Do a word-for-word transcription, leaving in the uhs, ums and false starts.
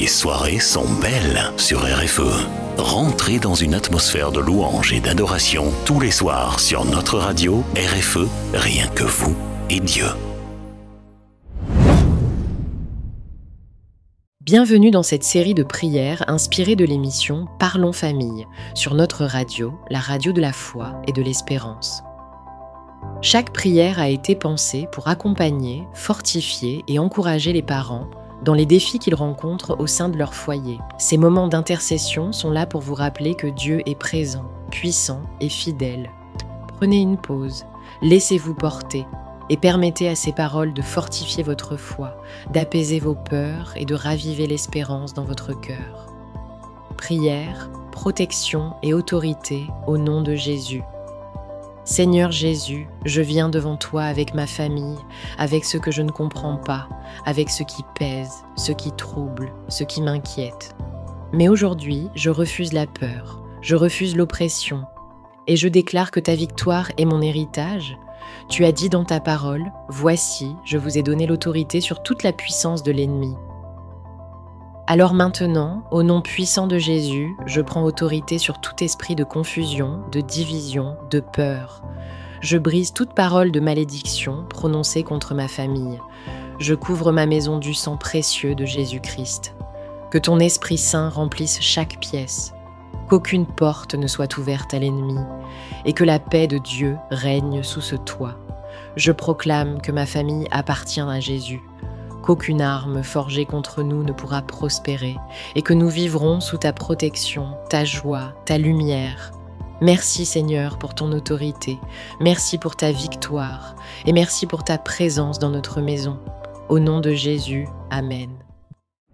Les soirées sont belles sur R F E. Rentrez dans une atmosphère de louange et d'adoration tous les soirs sur notre radio R F E, rien que vous et Dieu. Bienvenue dans cette série de prières inspirée de l'émission Parlons Famille sur notre radio, la radio de la foi et de l'espérance. Chaque prière a été pensée pour accompagner, fortifier et encourager les parents dans les défis qu'ils rencontrent au sein de leur foyer. Ces moments d'intercession sont là pour vous rappeler que Dieu est présent, puissant et fidèle. Prenez une pause, laissez-vous porter et permettez à ces paroles de fortifier votre foi, d'apaiser vos peurs et de raviver l'espérance dans votre cœur. Prière, protection et autorité au nom de Jésus. Seigneur Jésus, je viens devant toi avec ma famille, avec ce que je ne comprends pas, avec ce qui pèse, ce qui trouble, ce qui m'inquiète. Mais aujourd'hui, je refuse la peur, je refuse l'oppression, et je déclare que ta victoire est mon héritage. Tu as dit dans ta parole, « Voici, je vous ai donné l'autorité sur toute la puissance de l'ennemi. » Alors maintenant, au nom puissant de Jésus, je prends autorité sur tout esprit de confusion, de division, de peur. Je brise toute parole de malédiction prononcée contre ma famille. Je couvre ma maison du sang précieux de Jésus-Christ. Que ton Esprit Saint remplisse chaque pièce, qu'aucune porte ne soit ouverte à l'ennemi, et que la paix de Dieu règne sous ce toit. Je proclame que ma famille appartient à Jésus, qu'aucune arme forgée contre nous ne pourra prospérer et que nous vivrons sous ta protection, ta joie, ta lumière. Merci Seigneur pour ton autorité, merci pour ta victoire et merci pour ta présence dans notre maison. Au nom de Jésus, Amen.